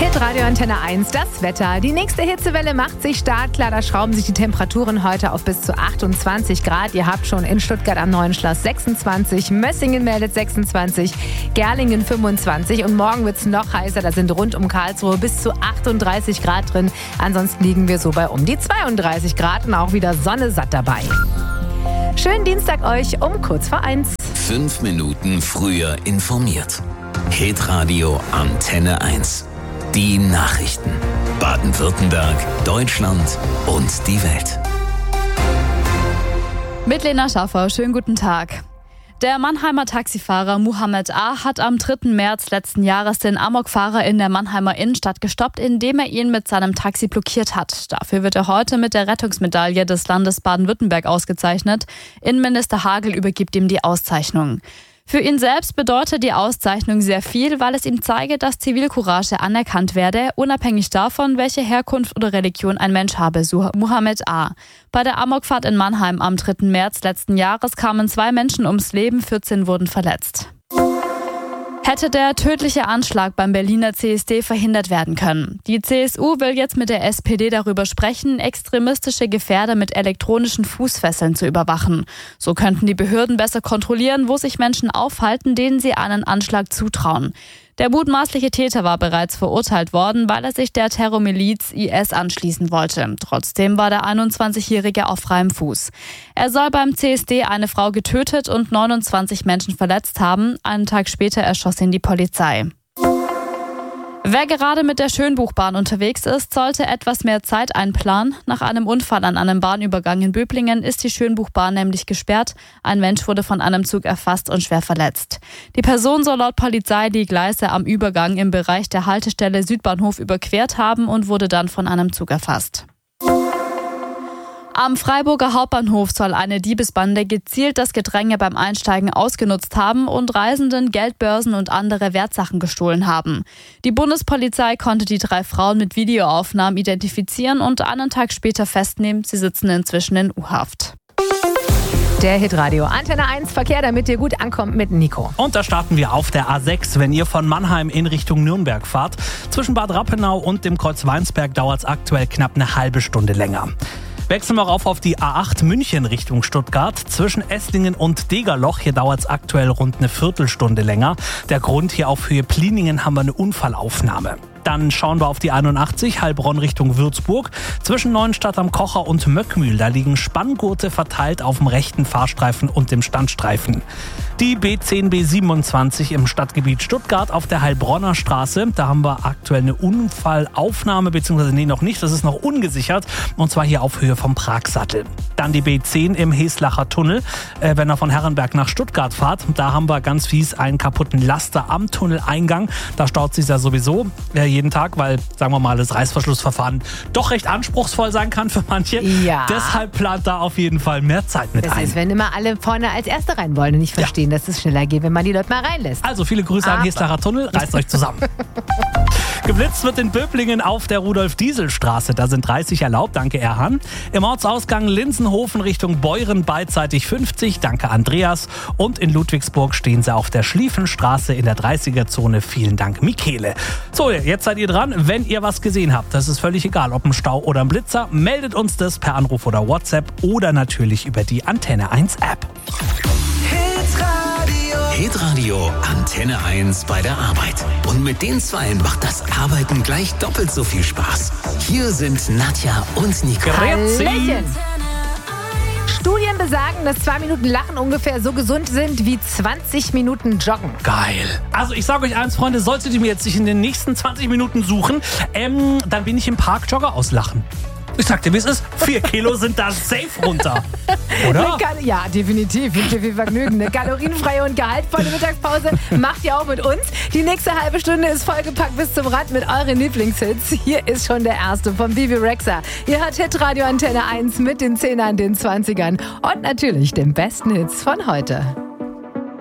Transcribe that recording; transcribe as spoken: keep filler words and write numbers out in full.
Hitradio Antenne eins, das Wetter. Die nächste Hitzewelle macht sich startklar. Da schrauben sich die Temperaturen heute auf bis zu achtundzwanzig Grad. Ihr habt schon in Stuttgart am Neuen Schloss sechsundzwanzig, Mössingen meldet sechsundzwanzig, Gerlingen fünfundzwanzig und morgen wird es noch heißer. Da sind rund um Karlsruhe bis zu achtunddreißig Grad drin. Ansonsten liegen wir so bei um die zweiunddreißig Grad und auch wieder Sonne satt dabei. Schönen Dienstag euch um kurz vor eins. Fünf Minuten früher informiert. Hitradio Antenne eins. Die Nachrichten. Baden-Württemberg, Deutschland und die Welt. Mit Lena Schaffer, schönen guten Tag. Der Mannheimer Taxifahrer Mohammed A. hat am dritten März letzten Jahres den Amokfahrer in der Mannheimer Innenstadt gestoppt, indem er ihn mit seinem Taxi blockiert hat. Dafür wird er heute mit der Rettungsmedaille des Landes Baden-Württemberg ausgezeichnet. Innenminister Hagel übergibt ihm die Auszeichnung. Für ihn selbst bedeutet die Auszeichnung sehr viel, weil es ihm zeige, dass Zivilcourage anerkannt werde, unabhängig davon, welche Herkunft oder Religion ein Mensch habe, so Mohammed A. Bei der Amokfahrt in Mannheim am dritten März letzten Jahres kamen zwei Menschen ums Leben, vierzehn wurden verletzt. Hätte der tödliche Anschlag beim Berliner C S D verhindert werden können. Die C S U will jetzt mit der S P D darüber sprechen, extremistische Gefährder mit elektronischen Fußfesseln zu überwachen. So könnten die Behörden besser kontrollieren, wo sich Menschen aufhalten, denen sie einen Anschlag zutrauen. Der mutmaßliche Täter war bereits verurteilt worden, weil er sich der Terrormiliz I S anschließen wollte. Trotzdem war der einundzwanzigjährige auf freiem Fuß. Er soll beim C S D eine Frau getötet und neunundzwanzig Menschen verletzt haben. Einen Tag später erschoss ihn die Polizei. Wer gerade mit der Schönbuchbahn unterwegs ist, sollte etwas mehr Zeit einplanen. Nach einem Unfall an einem Bahnübergang in Böblingen ist die Schönbuchbahn nämlich gesperrt. Ein Mensch wurde von einem Zug erfasst und schwer verletzt. Die Person soll laut Polizei die Gleise am Übergang im Bereich der Haltestelle Südbahnhof überquert haben und wurde dann von einem Zug erfasst. Am Freiburger Hauptbahnhof soll eine Diebesbande gezielt das Gedränge beim Einsteigen ausgenutzt haben und Reisenden Geldbörsen und andere Wertsachen gestohlen haben. Die Bundespolizei konnte die drei Frauen mit Videoaufnahmen identifizieren und einen Tag später festnehmen. Sie sitzen inzwischen in U-Haft. Der Hitradio Antenne eins Verkehr, damit ihr gut ankommt mit Nico. Und da starten wir auf der A sechs, wenn ihr von Mannheim in Richtung Nürnberg fahrt. Zwischen Bad Rappenau und dem Kreuz Weinsberg dauert es aktuell knapp eine halbe Stunde länger. Wechseln wir rauf auf die A acht München Richtung Stuttgart. Zwischen Esslingen und Degerloch, hier dauert es aktuell rund eine Viertelstunde länger. Der Grund, hier auf Höhe Pliningen haben wir eine Unfallaufnahme. Dann schauen wir auf die einundachtzig Heilbronn Richtung Würzburg. Zwischen Neuenstadt am Kocher und Möckmühl, da liegen Spanngurte verteilt auf dem rechten Fahrstreifen und dem Standstreifen. Die B zehn B siebenundzwanzig im Stadtgebiet Stuttgart auf der Heilbronner Straße. Da haben wir aktuell eine Unfallaufnahme, beziehungsweise nee, noch nicht, das ist noch ungesichert. Und zwar hier auf Höhe vom Pragsattel. Dann die B zehn im Heslacher Tunnel, äh, wenn ihr von Herrenberg nach Stuttgart fahrt. Da haben wir ganz fies einen kaputten Laster am Tunneleingang. Da staut sich ja sowieso äh, jeden Tag, weil, sagen wir mal, das Reißverschlussverfahren doch recht anspruchsvoll sein kann für manche. Ja. Deshalb plant da auf jeden Fall mehr Zeit mit das ein. Das ist, wenn immer alle vorne als Erste rein wollen und nicht verstehen, ja, dass es schneller geht, wenn man die Leute mal reinlässt. Also viele Grüße Aber. an Heslacher Tunnel, reißt euch zusammen. Geblitzt wird in Böblingen auf der Rudolf-Diesel-Straße. Da sind dreißig erlaubt, danke Erhan. Im Ortsausgang Linsenhofen Richtung Beuren beidseitig fünfzig, danke Andreas. Und in Ludwigsburg stehen sie auf der Schlieffenstraße in der dreißiger-Zone, vielen Dank Michele. So, jetzt seid ihr dran. Wenn ihr was gesehen habt, das ist völlig egal, ob ein Stau oder ein Blitzer, meldet uns das per Anruf oder WhatsApp oder natürlich über die Antenne eins App. Hitradio Antenne eins bei der Arbeit. Und mit den Zweien macht das Arbeiten gleich doppelt so viel Spaß. Hier sind Nadja und Nico. Hallöchen. Studien besagen, dass zwei Minuten Lachen ungefähr so gesund sind wie zwanzig Minuten Joggen. Geil. Also ich sage euch eins, Freunde, solltet ihr mir jetzt nicht in den nächsten zwanzig Minuten suchen, ähm, dann bin ich im Park Jogger auslachen. Ich sag dir, wie es ist. Vier Kilo sind da safe runter. Oder? Eine, ja, definitiv. Wünsche dir viel Vergnügen. Eine kalorienfreie und gehaltvolle Mittagspause macht ihr auch mit uns. Die nächste halbe Stunde ist vollgepackt bis zum Rand mit euren Lieblingshits. Hier ist schon der erste von Bibi Rexha. Ihr hört Hitradio Antenne eins mit den Zehnern, den Zwanzigern und natürlich den besten Hits von heute.